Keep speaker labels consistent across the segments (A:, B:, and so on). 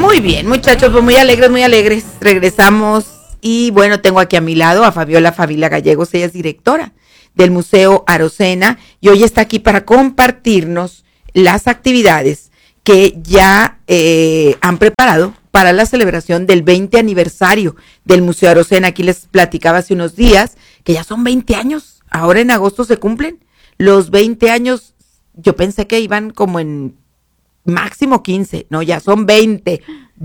A: Muy bien, muchachos, pues muy alegres. Regresamos y bueno, tengo aquí a mi lado a Fabiola Gallegos, ella es directora del Museo Arocena y hoy está aquí para compartirnos las actividades que ya han preparado para la celebración del 20 aniversario del Museo Arocena. Aquí les platicaba hace unos días que ya son 20 años, ahora en agosto se cumplen los 20 años, yo pensé que iban como en máximo 15, no, ya son 20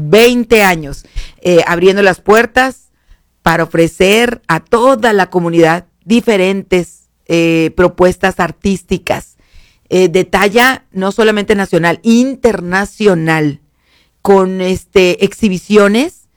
A: años, abriendo las puertas para ofrecer a toda la comunidad diferentes propuestas artísticas de talla no solamente nacional, internacional, con exhibiciones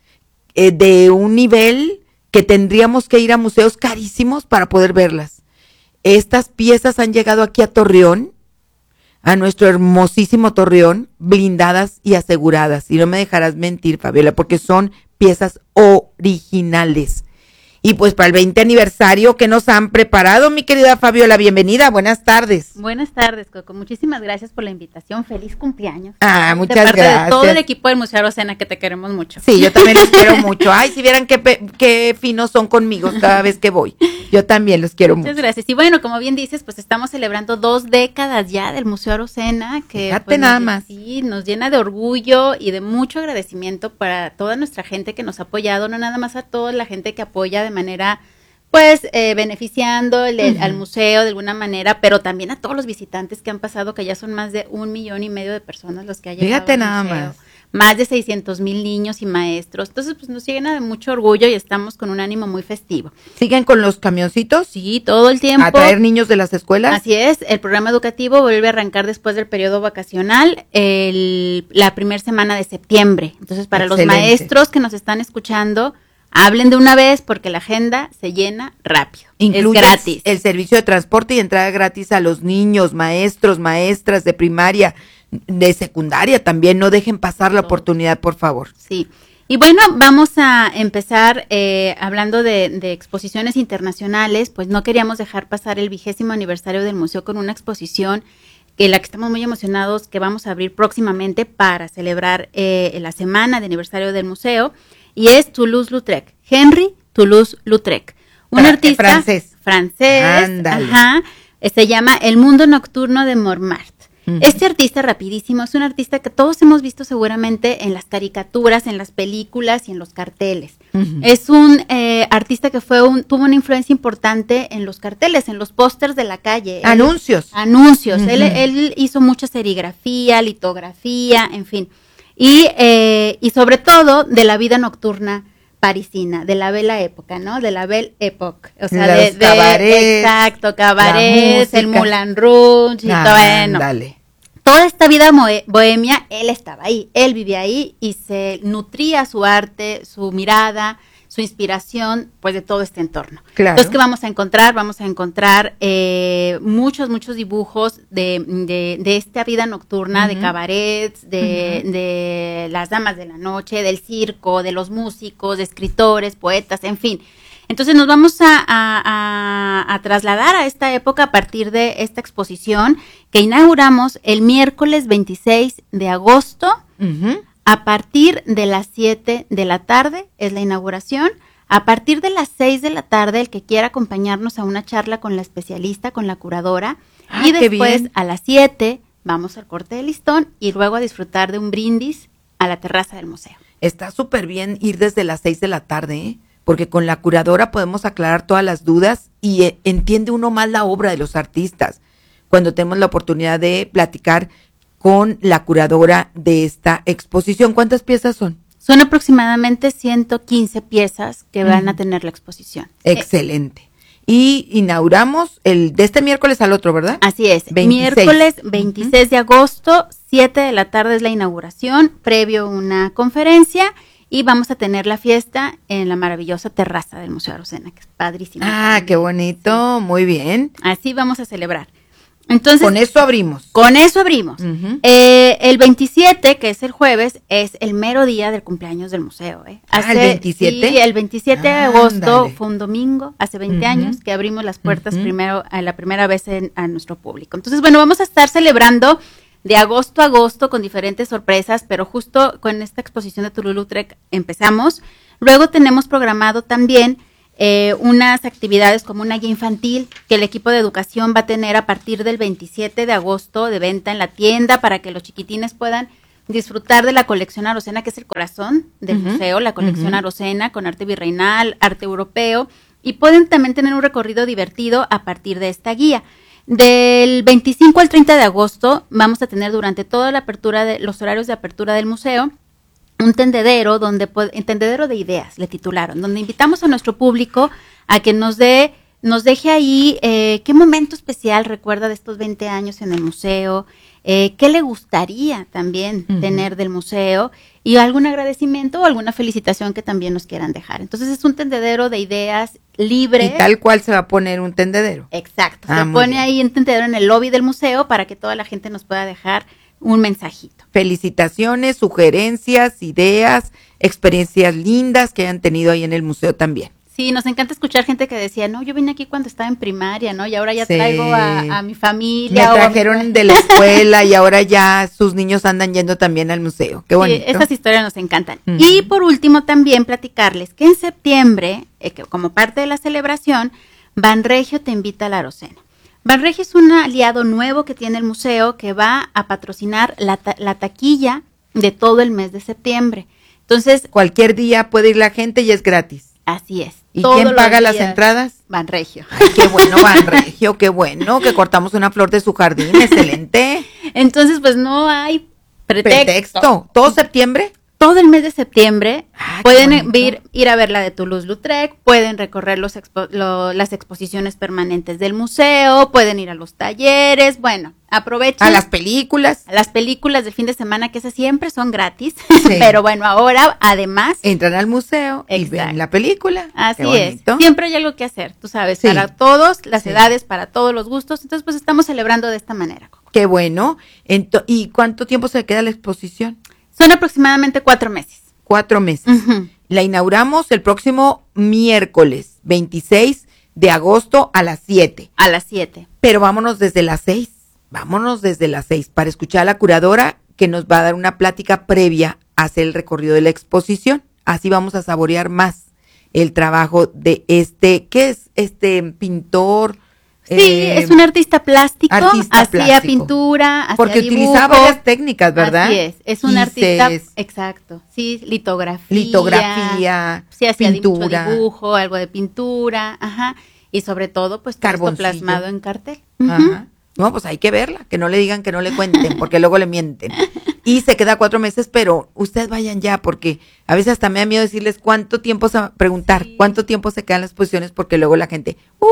A: de un nivel que tendríamos que ir a museos carísimos para poder verlas. Estas piezas han llegado aquí a Torreón, a nuestro hermosísimo Torreón, blindadas y aseguradas. Y no me dejarás mentir, Fabiola, porque son piezas originales. Y pues para el 20 aniversario que nos han preparado, mi querida Fabiola, bienvenida, buenas tardes.
B: Buenas tardes, Coco, muchísimas gracias por la invitación, feliz cumpleaños.
A: Muchas gracias.
B: De todo el equipo del Museo Arocena, que te queremos mucho.
A: Sí, yo también los quiero mucho. Ay, si vieran qué finos son conmigo cada vez que voy. Yo también los quiero mucho.
B: Muchas gracias. Y bueno, como bien dices, pues estamos celebrando 2 décadas ya del Museo Arocena, que
A: fíjate
B: pues,
A: nada más.
B: Sí, nos llena de orgullo y de mucho agradecimiento para toda nuestra gente que nos ha apoyado, no nada más a toda la gente que apoya de manera, pues, beneficiando al museo de alguna manera, pero también a todos los visitantes que han pasado, que ya son más de 1,5 millones de personas los que han llegado
A: Fíjate
B: al
A: nada
B: museo.
A: más.
B: Más de 600,000 niños y maestros. Entonces, pues nos llena de mucho orgullo y estamos con un ánimo muy festivo.
A: ¿Siguen con los camioncitos?
B: Sí, todo el tiempo.
A: ¿A traer niños de las escuelas?
B: Así es, el programa educativo vuelve a arrancar después del periodo vacacional, la primera semana de septiembre. Entonces, para
A: Excelente.
B: los maestros que nos están escuchando, hablen de una vez porque la agenda se llena rápido.
A: Incluye
B: es gratis.
A: el servicio de transporte y entrada gratis a los niños, maestros, maestras de primaria, de secundaria también. No dejen pasar la oportunidad, por favor.
B: Sí. Y bueno, vamos a empezar hablando de exposiciones internacionales. Pues no queríamos dejar pasar el 20º aniversario del museo con una exposición la que estamos muy emocionados que vamos a abrir próximamente para celebrar la semana de aniversario del museo, y es Toulouse-Lautrec, Henri Toulouse-Lautrec, un artista francés, se llama El Mundo Nocturno de Montmartre. Este artista, rapidísimo, es un artista que todos hemos visto seguramente en las caricaturas, en las películas y en los carteles. Es un artista que tuvo una influencia importante en los carteles, en los pósters de la calle.
A: Anuncios.
B: Él hizo mucha serigrafía, litografía, en fin. Y sobre todo de la vida nocturna parisina, de la Belle Époque, ¿no? De la Belle Époque. O sea,
A: los cabarets.
B: Exacto, cabarets, el Moulin Rouge y todo. Bueno, toda esta vida bohemia, él estaba ahí, él vivía ahí y se nutría su arte, su mirada, su inspiración, pues de todo este entorno.
A: Claro.
B: Entonces, ¿qué vamos a encontrar? Vamos a encontrar muchos dibujos de esta vida nocturna, de cabarets, de las damas de la noche, del circo, de los músicos, de escritores, poetas, en fin. Entonces nos vamos a trasladar a esta época a partir de esta exposición que inauguramos el miércoles 26 de agosto. A partir de las 7 de la tarde es la inauguración. A partir de las 6 de la tarde, el que quiera acompañarnos a una charla con la especialista, con la curadora. Y después, a las 7, vamos al corte de listón y luego a disfrutar de un brindis a la terraza del museo.
A: Está súper bien ir desde las 6 de la tarde, porque con la curadora podemos aclarar todas las dudas y entiende uno más la obra de los artistas cuando tenemos la oportunidad de platicar con la curadora de esta exposición. ¿Cuántas piezas son?
B: Son aproximadamente 115 piezas que van a tener la exposición.
A: Excelente. Y inauguramos de este miércoles al otro, ¿verdad?
B: Así es. 26. Miércoles 26 de agosto, 7 de la tarde es la inauguración, previo una conferencia, y vamos a tener la fiesta en la maravillosa terraza del Museo Arocena, que es padrísimo.
A: Qué bonito, muy bien.
B: Así vamos a celebrar. Entonces,
A: con eso abrimos.
B: El 27, que es el jueves, es el mero día del cumpleaños del museo.
A: ¿El 27?
B: Sí, el 27 de agosto fue un domingo, hace 20 años, que abrimos las puertas la primera vez a nuestro público. Entonces, bueno, vamos a estar celebrando de agosto a agosto con diferentes sorpresas, pero justo con esta exposición de Toulouse-Lautrec empezamos. Luego tenemos programado también unas actividades como una guía infantil que el equipo de educación va a tener a partir del 27 de agosto de venta en la tienda para que los chiquitines puedan disfrutar de la colección Arocena, que es el corazón del museo, la colección Arocena con arte virreinal, arte europeo, y pueden también tener un recorrido divertido a partir de esta guía. Del 25 al 30 de agosto vamos a tener durante toda la apertura de los horarios de apertura del museo un tendedero tendedero de ideas, le titularon, donde invitamos a nuestro público a que nos deje ahí qué momento especial recuerda de estos 20 años en el museo, qué le gustaría también tener del museo y algún agradecimiento o alguna felicitación que también nos quieran dejar. Entonces es un tendedero de ideas libre.
A: Y tal cual se va a poner un tendedero.
B: Exacto, se pone ahí un tendedero en el lobby del museo para que toda la gente nos pueda dejar un mensajito.
A: Felicitaciones, sugerencias, ideas, experiencias lindas que hayan tenido ahí en el museo también.
B: Sí, nos encanta escuchar gente que decía, no, yo vine aquí cuando estaba en primaria, ¿no? Y ahora ya traigo a mi familia.
A: Me trajeron de la escuela y ahora ya sus niños andan yendo también al museo. Qué bonito.
B: Sí, esas historias nos encantan. Y por último también platicarles que en septiembre, que como parte de la celebración, Banregio te invita a la Arocena. Banregio es un aliado nuevo que tiene el museo que va a patrocinar la taquilla de todo el mes de septiembre. Entonces,
A: cualquier día puede ir la gente y es gratis.
B: Así es.
A: ¿Y quién paga las entradas?
B: Banregio.
A: Ay, qué bueno, Banregio, qué bueno, que cortamos una flor de su jardín, excelente.
B: Entonces, pues no hay pretexto.
A: ¿Todo septiembre?
B: Todo el mes de septiembre pueden ir a ver la de Toulouse-Lautrec, pueden recorrer las exposiciones permanentes del museo, pueden ir a los talleres, bueno, aprovechen.
A: A las películas.
B: A las películas del fin de semana, que esas siempre son gratis, sí. Pero bueno, ahora además.
A: Entran al museo y ven la película.
B: Así es, siempre hay algo que hacer, tú sabes, para todas las edades, para todos los gustos, entonces pues estamos celebrando de esta manera.
A: Qué bueno. ¿Y cuánto tiempo se queda la exposición?
B: Son aproximadamente 4 meses.
A: 4 meses. La inauguramos el próximo miércoles 26 de agosto a las 7.
B: A las 7.
A: Pero vámonos desde las 6. Vámonos desde las 6 para escuchar a la curadora que nos va a dar una plática previa a hacer el recorrido de la exposición. Así vamos a saborear más el trabajo de ¿qué es? Pintor.
B: Sí, es un artista plástico, hacía pintura, hacía
A: porque
B: dibujo.
A: utilizaba varias técnicas, ¿verdad?
B: Así es un artista, exacto, sí, litografía, sí, hacía pintura, mucho dibujo, algo de pintura, y sobre todo, pues, todo plasmado en cartel.
A: No, pues hay que verla, que no le digan que no le cuenten, porque luego le mienten. Y se queda 4 meses, pero ustedes vayan ya, porque a veces hasta me da miedo decirles cuánto tiempo cuánto tiempo se quedan las exposiciones, porque luego la gente,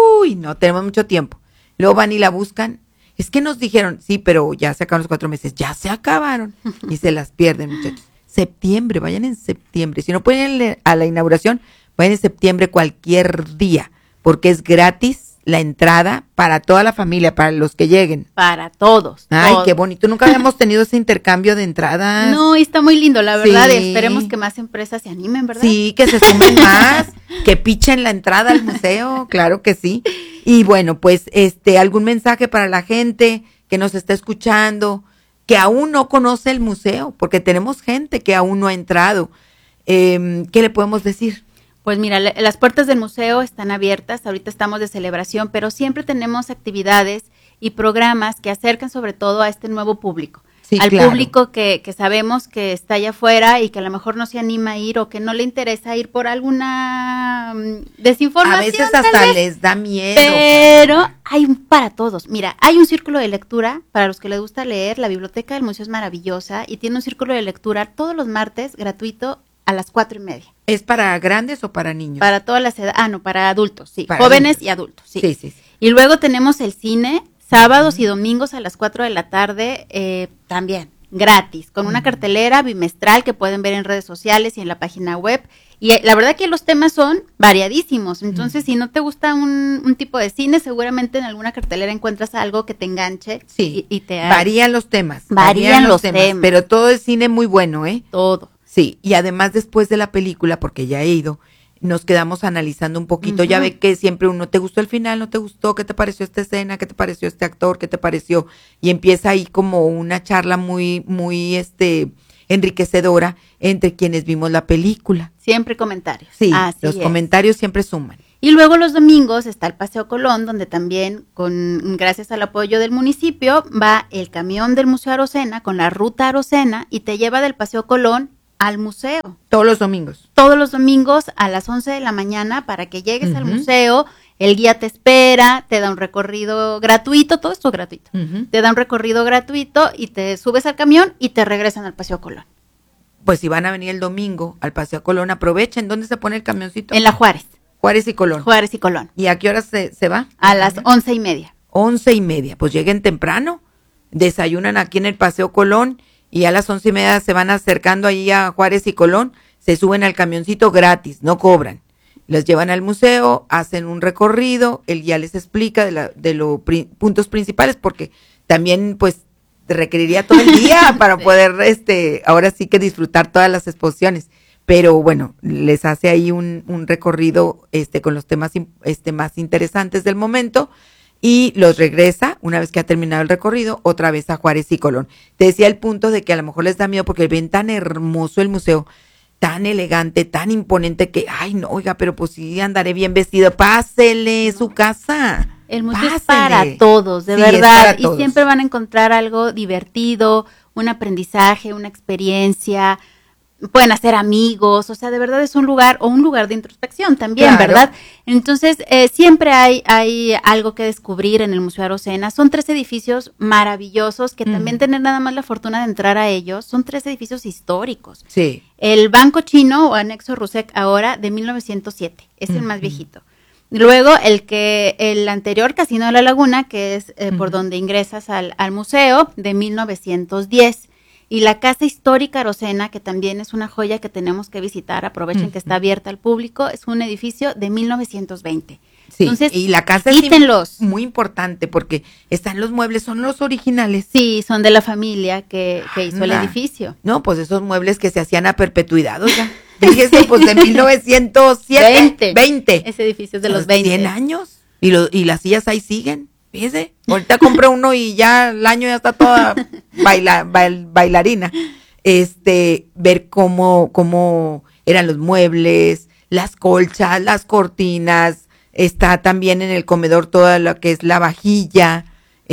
A: no tenemos mucho tiempo. Luego van y la buscan. Es que nos dijeron, sí, pero ya se acabaron los 4 meses, ya se acabaron. Y se las pierden, muchachos. Septiembre, vayan en septiembre. Si no pueden ir a la inauguración, vayan en septiembre cualquier día, porque es gratis la entrada para toda la familia, para los que lleguen.
B: Para todos.
A: Ay, qué bonito. Nunca habíamos tenido ese intercambio de entradas.
B: No, y está muy lindo, la verdad. Sí. Esperemos que más empresas se animen, ¿verdad?
A: Sí, que se sumen más, que pichen la entrada al museo, claro que sí. Y bueno, pues, algún mensaje para la gente que nos está escuchando, que aún no conoce el museo, porque tenemos gente que aún no ha entrado. ¿Qué le podemos decir?
B: Pues mira, las puertas del museo están abiertas, ahorita estamos de celebración, pero siempre tenemos actividades y programas que acercan sobre todo a este nuevo público. Sí, al público que sabemos que está allá afuera y que a lo mejor no se anima a ir o que no le interesa ir por alguna desinformación.
A: A veces hasta les da miedo.
B: Pero hay para todos. Mira, hay un círculo de lectura para los que les gusta leer. La biblioteca del museo es maravillosa y tiene un círculo de lectura todos los martes gratuito a las 4:30.
A: ¿Es para grandes o para niños?
B: Para todas las edades. No, para adultos, sí. Para jóvenes adultos. Y adultos, sí.
A: Sí.
B: Y luego tenemos el cine, sábados y domingos a las 4 de la tarde, también, gratis, con una cartelera bimestral que pueden ver en redes sociales y en la página web. Y la verdad que los temas son variadísimos. Entonces, si no te gusta un tipo de cine, seguramente en alguna cartelera encuentras algo que te enganche.
A: Sí,
B: y te
A: varían los temas.
B: Varían los temas.
A: Pero todo es cine muy bueno, ¿eh?
B: Todo.
A: Sí, y además después de la película, porque ya he ido, nos quedamos analizando un poquito. Ya ve que siempre uno, ¿te gustó el final? ¿No te gustó? ¿Qué te pareció esta escena? ¿Qué te pareció este actor? ¿Qué te pareció? Y empieza ahí como una charla muy enriquecedora entre quienes vimos la película.
B: Siempre comentarios.
A: Sí, los comentarios siempre suman.
B: Y luego los domingos está el Paseo Colón, donde también, gracias al apoyo del municipio, va el camión del Museo Arocena con la ruta Arocena y te lleva del Paseo Colón al museo.
A: Todos los domingos.
B: Todos los domingos a las 11 de la mañana para que llegues al museo, el guía te espera, te da un recorrido gratuito, todo esto es gratuito. Te da un recorrido gratuito y te subes al camión y te regresan al Paseo Colón.
A: Pues si van a venir el domingo al Paseo Colón, aprovechen. ¿Dónde se pone el camioncito?
B: En la Juárez.
A: Juárez y Colón.
B: Juárez y Colón.
A: ¿Y a qué hora se va?
B: A las 11:30.
A: 11:30. Pues lleguen temprano, desayunan aquí en el Paseo Colón y a las 11:30 se van acercando ahí a Juárez y Colón, se suben al camioncito gratis, no cobran. Los llevan al museo, hacen un recorrido, el guía les explica de los puntos principales, porque también pues requeriría todo el día para poder ahora sí que disfrutar todas las exposiciones. Pero bueno, les hace ahí un recorrido con los temas más interesantes del momento y los regresa, una vez que ha terminado el recorrido, otra vez a Juárez y Colón. Te decía el punto de que a lo mejor les da miedo porque ven tan hermoso el museo, tan elegante, tan imponente que, ay no, oiga, pero pues sí andaré bien vestido, pásele su casa.
B: El museo es para todos, de verdad, y siempre van a encontrar algo divertido, un aprendizaje, una experiencia. Pueden hacer amigos, o sea, de verdad es un lugar de introspección también, claro. ¿Verdad? Entonces, siempre hay algo que descubrir en el Museo Arocena. Son 3 edificios maravillosos que también tener nada más la fortuna de entrar a ellos. Son 3 edificios históricos.
A: Sí.
B: El Banco Chino o Anexo Rusek ahora de 1907, es el más viejito. Luego el anterior Casino de la Laguna, que es por donde ingresas al museo, de 1910. Y la Casa Histórica Arocena, que también es una joya que tenemos que visitar, aprovechen que está abierta al público, es un edificio de 1920.
A: Sí,
B: entonces,
A: y la casa es muy importante porque están los muebles, son los originales.
B: Sí, son de la familia que hizo el edificio.
A: No, pues esos muebles que se hacían a perpetuidad, oiga. Fíjese, pues de 1907. 20.
B: Ese edificio es de los 20.
A: 100 años. Y las sillas ahí siguen. Fíjese, ahorita compré uno y ya el año ya está toda bailarina. Ver cómo eran los muebles, las colchas, las cortinas, está también en el comedor toda lo que es la vajilla,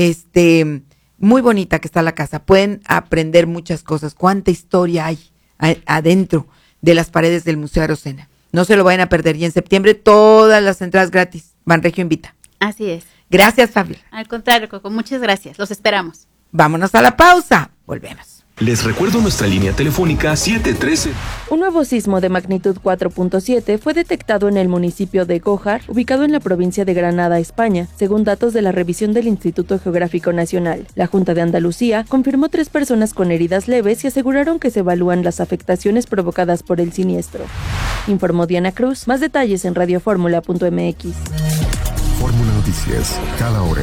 A: muy bonita que está la casa. Pueden aprender muchas cosas. Cuánta historia hay adentro de las paredes del Museo Arocena. No se lo vayan a perder. Y en septiembre todas las entradas gratis. Banregio invita.
B: Así es.
A: Gracias, Fabiola.
B: Al contrario, Coco, muchas gracias. Los esperamos.
A: Vámonos a la pausa. Volvemos.
C: Les recuerdo nuestra línea telefónica 713.
D: Un nuevo sismo de magnitud 4.7 fue detectado en el municipio de Gójar, ubicado en la provincia de Granada, España, según datos de la revisión del Instituto Geográfico Nacional. La Junta de Andalucía confirmó 3 personas con heridas leves y aseguraron que se evalúan las afectaciones provocadas por el siniestro. Informó Diana Cruz. Más detalles en radioformula.mx.
E: Fórmula Noticias, cada hora.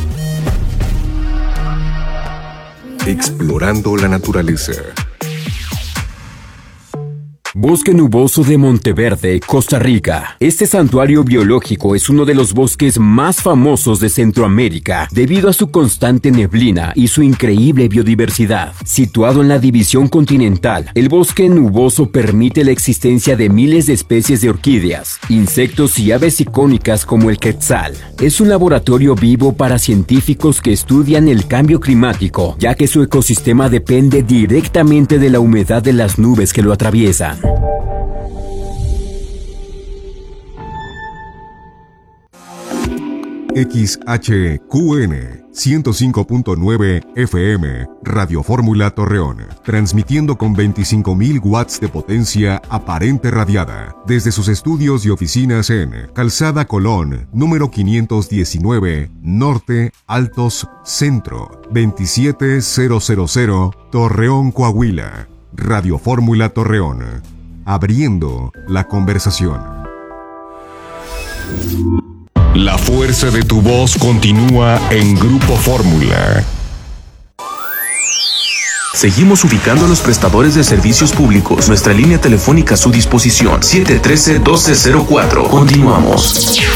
E: Explorando la naturaleza.
F: Bosque Nuboso de Monteverde, Costa Rica. Este santuario biológico es uno de los bosques más famosos de Centroamérica debido a su constante neblina y su increíble biodiversidad. Situado en la división continental, el bosque nuboso permite la existencia de miles de especies de orquídeas, insectos y aves icónicas como el quetzal. Es un laboratorio vivo para científicos que estudian el cambio climático, ya que su ecosistema depende directamente de la humedad de las nubes que lo atraviesan.
E: XHQN 105.9 FM, Radio Fórmula Torreón, transmitiendo con 25.000 watts de potencia aparente radiada, desde sus estudios y oficinas en Calzada Colón, número 519, Norte, Altos, Centro, 27000, Torreón, Coahuila. Radio Fórmula Torreón, abriendo la conversación.
C: La fuerza de tu voz continúa en Grupo Fórmula. Seguimos ubicando a los prestadores de servicios públicos. Nuestra línea telefónica a su disposición, 713-1204. Continuamos.